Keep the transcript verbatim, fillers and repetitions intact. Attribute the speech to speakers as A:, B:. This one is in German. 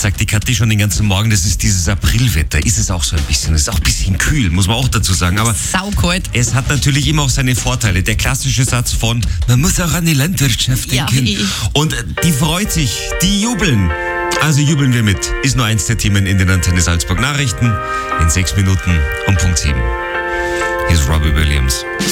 A: sagt die Kathi schon den ganzen Morgen, das ist dieses Aprilwetter. Ist es auch so ein bisschen. Es ist auch ein bisschen kühl, muss man auch dazu sagen. Aber
B: saukalt.
A: Es hat natürlich immer auch seine Vorteile. Der klassische Satz von, man muss auch an die Landwirtschaft denken.
B: Ja,
A: und die freut sich, die jubeln. Also jubeln wir mit. Ist nur eins der Themen in den Antenne Salzburg Nachrichten. In sechs Minuten um Punkt sieben. Hier ist Robbie Williams.